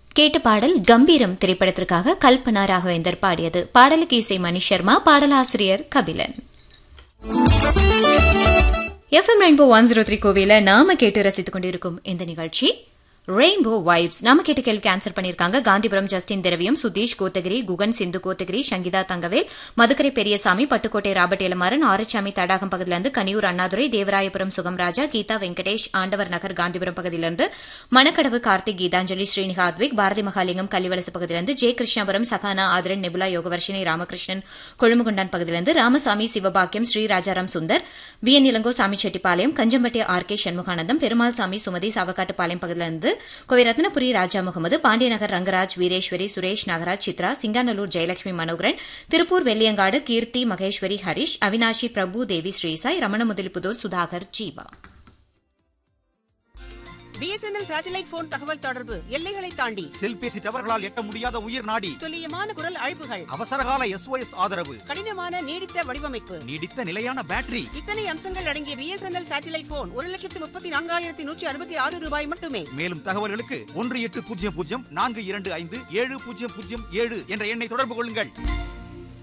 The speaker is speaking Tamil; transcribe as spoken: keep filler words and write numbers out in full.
கேட்ட பாடல் கம்பீரம் திரைப்படத்திற்காக கல்பனா ராகவேந்தர் பாடியது. பாடலுக்கு இசை மணி சர்மா, பாடலாசிரியர் Kabilan. FM rainbow one zero three கோவில நாம கேட்டு ரசித்துக் கொண்டிருக்கும் இந்த நிகழ்ச்சி ரெயின்போ வைப்ஸ். நாம கேட்ட கேள்விக்கு ஆன்சர் பண்ணிருக்காங்க காந்திபுரம் ஜஸ்டின் திரவியம், சுதீஷ் கோத்தகிரி, குகன் சிந்து கோத்தகிரி, சங்கீதா தங்கவேல், மதுக்கரை பெரியசாமி, பட்டுக்கோட்டை ராபர்ட் எலமாறன், ஆரச்சாமி தடாகம் பகுதியிலிருந்து, கனியூர் அண்ணாதுரை, தேவராயபுரம் சுகம்ராஜா, கீதா வெங்கடேஷ், ஆண்டவர் நகர் காந்திபுரம் பகுதியிலிருந்து, மணக்கடவு கார்த்திக், கீதாஞ்சலி, ஸ்ரீனிகாத்விக், பாரதி மகாலிங்கம் கள்ளிவலசு பகுதியிலிருந்து, ஜே கிருஷ்ணாபுரம், சகானா ஆதரன், நெபுலா யோகவர்ஷினி, ராமகிருஷ்ணன் கொழுமுகுண்டான் பகுதியிலிருந்து, ராமசாமி, சிவபாக்கியம், ஸ்ரீ ராஜாராம் சுந்தர், வி என் இளங்கோ, சாமி செட்டிப்பாளையம், கஞ்சம்பட்டி ஆர் கே சண்முகானந்தம், பெருமாள் சாமி, சுமதி, சாவக்காட்டுப்பாளையம் பகுதியிலிருந்து, கோவை ரத்னபுரி ராஜா முகமது, பாண்டியநகர் ரங்கராஜ், வீரேஸ்வரி, சுரேஷ், நாகராஜ், சித்ரா, சிங்காநல்லூர் ஜெயலட்சுமி மனோகரன், திருப்பூர் வெள்ளியங்காடு கீர்த்தி, மகேஸ்வரி, ஹரிஷ், அவினாஷி, பிரபு, தேவி, Sri Sai, ரமணமுதலிபுதூர், Sudhakar, Jeeva. BSNL satellite phone தகவல் தொடர்பு எல்லைகளை தாண்டி செல்பேசி டவர்களால் எட்ட முடியாத உயிர் நாடி, துல்லியமான குரல் அழைப்புகள், அவசரகால எஸ்ஓஎஸ் ஆதரவு, கடினமான நீடித்த வடிவமைப்பு, நீடித்த நிலையான பேட்டரி, இத்தனை அம்சங்கள் அடங்கிய பிஎஸ்என்எல் சேட்டலைட் போன் ஒரு லட்சத்து முப்பத்தி நான்காயிரத்தி நூற்றி அறுபத்தி ஆறு ரூபாய் மட்டுமே. மேலும் தகவல்களுக்கு ஒன்று எட்டு பூஜ்ஜியம் பூஜ்ஜியம் நான்கு இரண்டு ஐந்து ஏழு பூஜ்ஜியம் பூஜ்ஜியம் ஏழு என்ற எண்ணை தொடர்பு கொள்ளுங்கள்.